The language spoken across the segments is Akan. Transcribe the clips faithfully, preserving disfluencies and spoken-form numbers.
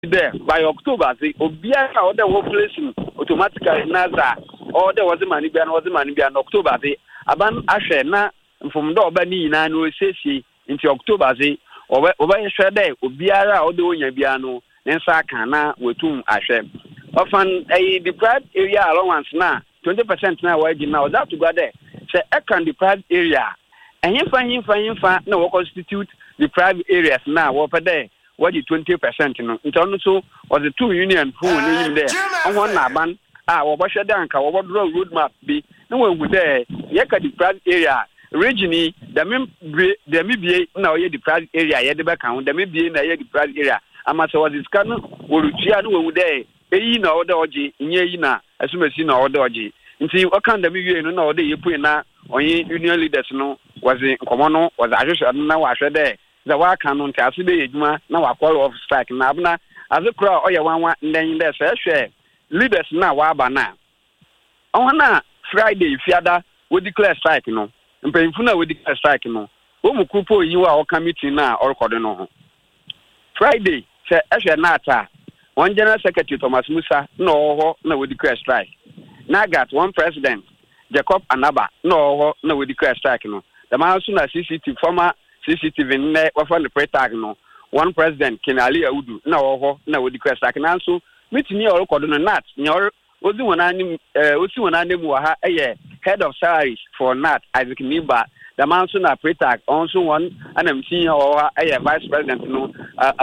there by October the obia order wo place automatically naza order was money be and was money be and October the aban ahwe na from do oba ni na no sesi into October the oba oba hwe there obiara order onya bia no nsa kan na wetum ahwe often a deprived area allowance na twenty percent na wa gi na that to go there say e can deprived area and himfa himfa himfa na we constitute deprived areas na wo pe there what the twenty percent no nto so was the two union who name there on one na ban ah wo bo hwe dan ka wo draw road map bi na we hu there ye ka deprived area region the mem the mebie na ye deprived area ye de be kan the mebie na ye deprived area amasa was this kan wo rutua no we hu there eyi na order oji nye yi na asumasi na order oji nti okan da miwie no na order yepu na onye union leaders no was nkomo no was ahwehwe na wa hwe de za wa kan no nti ase be yedwuma na wa call off strike na abna azekura oye wanwa ndan de se hwe leaders na wa aba na ona Friday fiada we declare strike no mpanyimfu na we declare strike no wo mu kupo yi wa o committee na orekode no ho Friday se hwe na ata one General Secretary Thomas Musa no ho na we declare strike. Na got one President Jacob Anaba no ho na we declare strike no. The man also na C C T V former C C T V ne wa for the pre-tag no. One President Kenali Audu na ho na we declare strike na so meeting ni or kodo no nat nyor ozi wona anim eh ozi wona anim wa ha eh head of salaries for Nat Isaac Nimba. The man also na pre-tag also one and I'm seeing or eh Vice President no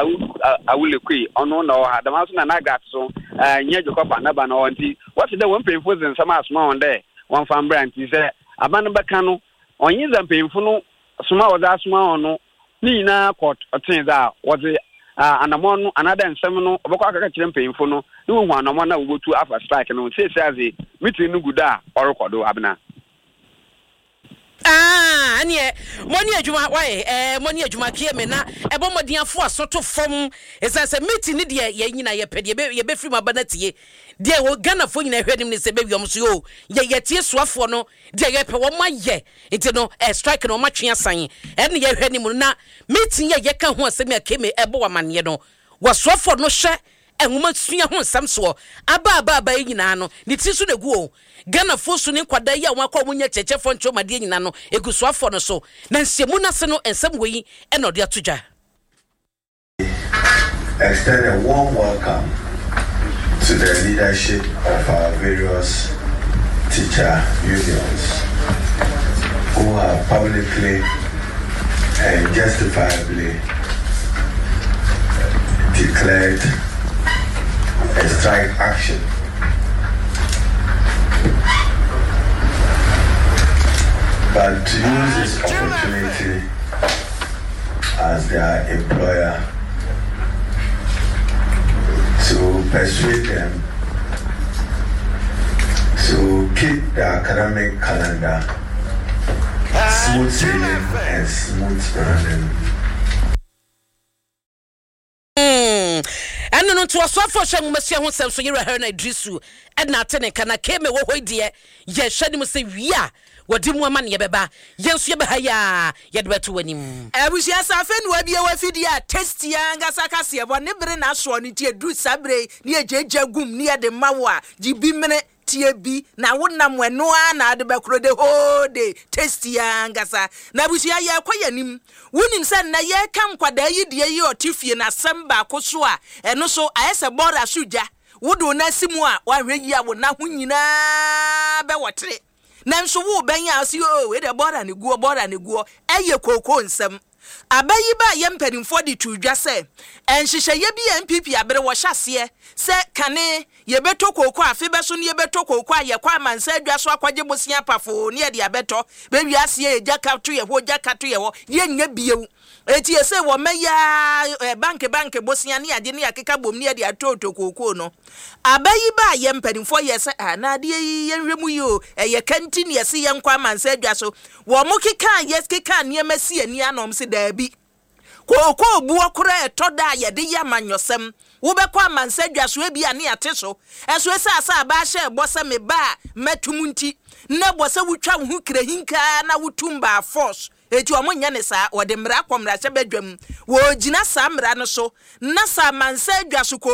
I will agree on no no the man na nagat so eh nye Jacob Anaba no nti what the one painful in some small on there one farm brand is eh aban beka no onye zam painful no small was that small no ni na court otin that was anamon no another nsem no obekwa aka kire painful no ni wo hu anamon na wo tu after strike no say say as meeting no good a orekodo abna. Ah, anye money adwuma why eh money adwuma kie me na ebo modiafo asoto fom esa se meeting ni de ye nyina ye pede ye be free mabana tie de wo Ghana fo nyina hwedim ni se be wiom so yo ye ye tie soafo no de ye pe wo maye enti no eh strike no matwe asan e ne ye hwenim na meeting ye ye ka ho asem akeme ebo wa mane no wo soafo no hwe enwuma sua ho nsam so aba aba aba nyina no ni ti so de guo Ghana fosu ni kwada ya wa kwa munya cheche fo ncho made nyina no egusuafo no so na nsiemu na se no ensam weyi e no de atoja. Extend a warm welcome to the leadership of our various teacher unions who have publicly and justifiably declared a strike action. But to use this opportunity as their employer to persuade them to keep the academic calendar smooth sailing and smooth running. Anu no to asofo hwam masia ho sem so yere ha na Idrisu e na tene kana keme wo hoi de ye hwe nim se wia wodi mu ama ne beba yenso ye be ha ya ye de beto wanim abusia safe no abi e wafidi a testi anga sakase e bo ne bere na so ne tie dru sabre ne ejeja gum ne de mawo a jibi mene tie bi na wonam weno a na de bekro de ho de testi anga sa na abusia ye kwayanim wonim se na ye kam kwada yi de yi otifie na samba koso a eno so ayese bora suja wodo na simu a wa hweyi a wona ho nyina be wotre nanso wo benya asi o we de bora ne guo bora ne guo eye kokko nsem abayi ba ye mpanimfo de tudwa se enhihye ye bi M P P abere wo hyase se kane ye beto kokko afi be so ne ye beto kokko aye kwa mansa adwa so akwaje bosia pafo ne ye de abeto be wiase ye jaka to ye ho jaka to ye ho ye nya biewu eti ese wo meya bank bank bosia ne ade ne yakeka bom ne de atoto kokko no abayi ba ye mpanimfo ye se ana de ye nhwemu yo ye kanti ne ye se ye nkwa mansa adwa so wo mo keka ye keka ne masi ani anom se dabi kokko bu okura etoda ye de ya manyosem wo be kwa mansa adwa so e bia ne ate so enso ese asa ba hye bose me ba matumunti na bose wutwa hu krahinka na wutumba force eti omo nya ne sa wode mra kwomra hye badwam wo gina sa mra no so na sa mansa adwa so